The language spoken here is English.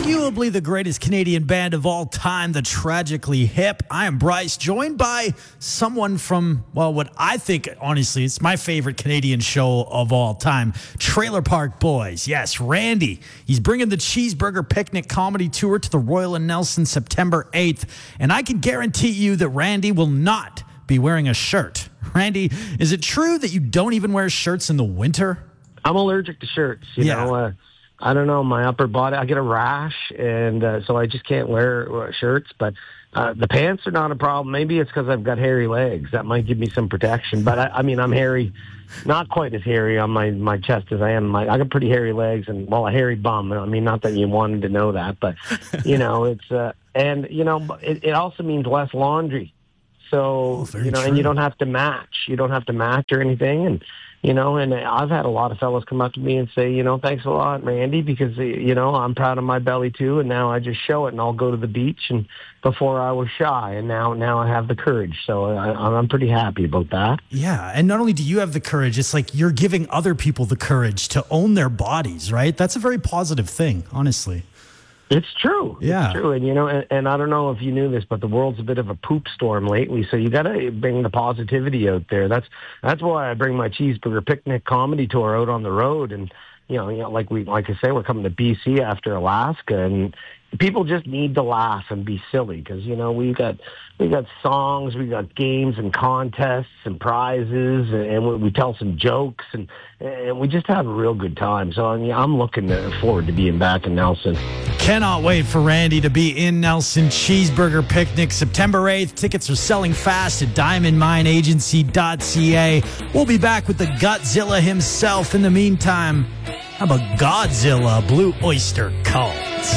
Arguably the greatest Canadian band of all time, the Tragically Hip. I am Bryce, joined by someone from, well, what I think, honestly, it's my favorite Canadian show of all time, Trailer Park Boys. Yes, Randy. He's bringing the Cheeseburger Picnic comedy tour to the Royal and Nelson September 8th, and I can guarantee you that Randy will not be wearing a shirt. Randy, is it true that you don't even wear shirts in the winter? I'm allergic to shirts, you know. I don't know, my upper body, I get a rash, and so I just can't wear shirts. But the pants are not a problem. Maybe it's because I've got hairy legs. That might give me some protection. But, I mean, I'm hairy, not quite as hairy on my chest as I am. I got pretty hairy legs and, well, a hairy bum. I mean, not that you wanted to know that. But, you know, it's and, you know, it also means less laundry. So, you know, true. And you don't have to match. You don't have to match or anything. And, you know, and I've had a lot of fellas come up to me and say, you know, thanks a lot, Randy, because, you know, I'm proud of my belly too. And now I just show it and I'll go to the beach. And before I was shy, and now I have the courage. So I'm pretty happy about that. Yeah. And not only do you have the courage, it's like you're giving other people the courage to own their bodies, right? That's a very positive thing, honestly. It's true. Yeah. It's true. And, you know, and I don't know if you knew this, but the world's a bit of a poop storm lately. So you got to bring the positivity out there. That's why I bring my Cheeseburger Picnic comedy tour out on the road. And, you know, like I say, we're coming to BC after Alaska, and people just need to laugh and be silly because, you know, we got songs, we got games and contests and prizes, and we tell some jokes, and we just have a real good time. So, I mean, I'm looking forward to being back in Nelson. Cannot wait for Randy to be in Nelson. Cheeseburger Picnic, September 8th. Tickets are selling fast at diamondmineagency.ca. We'll be back with the Gutzilla himself. In the meantime, how about Godzilla, Blue Oyster Cult?